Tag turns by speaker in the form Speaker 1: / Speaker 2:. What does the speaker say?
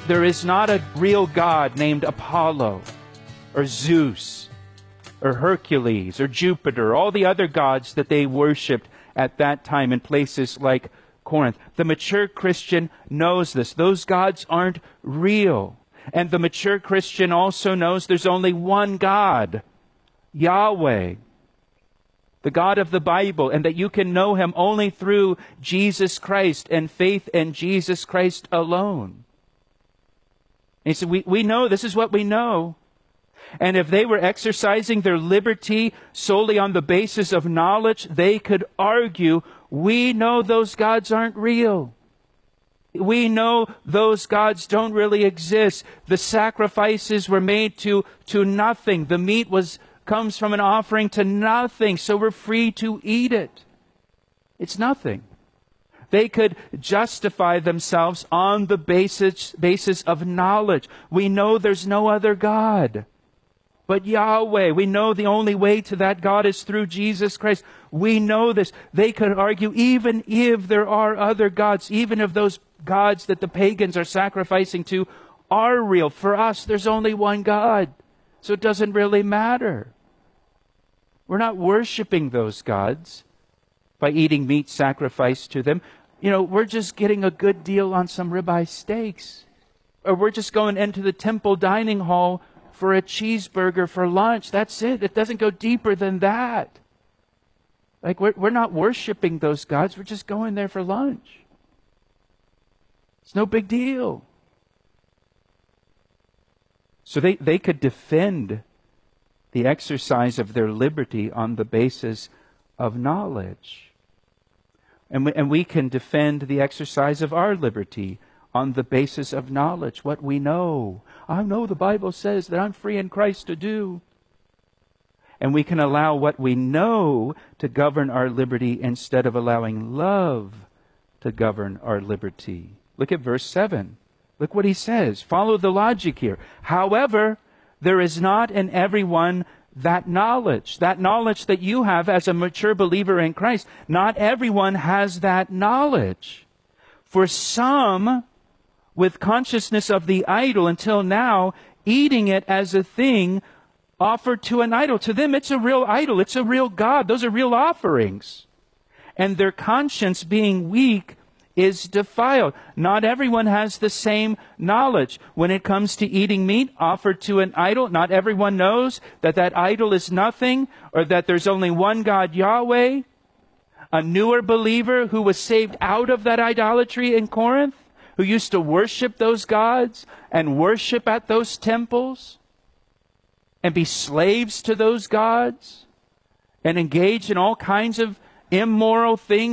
Speaker 1: there is not a real God named Apollo or Zeus or Hercules or Jupiter, all the other gods that they worshipped at that time in places like Corinth. The mature Christian knows this. Those gods aren't real. And the mature Christian also knows there's only one God, Yahweh, the God of the Bible, and that you can know Him only through Jesus Christ and faith in Jesus Christ alone. And he said, we know, this is what we know. And if they were exercising their liberty solely on the basis of knowledge, they could argue, we know those gods aren't real. We know those gods don't really exist. The sacrifices were made to nothing. The meat comes from an offering to nothing, so we're free to eat it. It's nothing. They could justify themselves on the basis of knowledge. We know there's no other God but Yahweh. We know the only way to that God is through Jesus Christ. We know this. They could argue, even if there are other gods, even if those gods that the pagans are sacrificing to are real, for us there's only one God, so it doesn't really matter. We're not worshiping those gods by eating meat sacrificed to them. We're just getting a good deal on some ribeye steaks. Or we're just going into the temple dining hall for a cheeseburger for lunch. That's it. It doesn't go deeper than that. Like, we're not worshiping those gods. We're just going there for lunch. It's no big deal. So they could defend the exercise of their liberty on the basis of knowledge. And we can defend the exercise of our liberty on the basis of knowledge, what we know. I know the Bible says that I'm free in Christ to do. And we can allow what we know to govern our liberty instead of allowing love to govern our liberty. Look at verse 7. Look what he says. Follow the logic here. However, there is not in everyone that knowledge that you have as a mature believer in Christ. Not everyone has that knowledge. For some, with consciousness of the idol until now, eating it as a thing offered to an idol. To them, it's a real idol. It's a real God. Those are real offerings. And their conscience being weak is defiled. Not everyone has the same knowledge. When it comes to eating meat offered to an idol, not everyone knows that that idol is nothing, or that there's only one God, Yahweh. A newer believer who was saved out of that idolatry in Corinth, who used to worship those gods and worship at those temples and be slaves to those gods and engage in all kinds of immoral things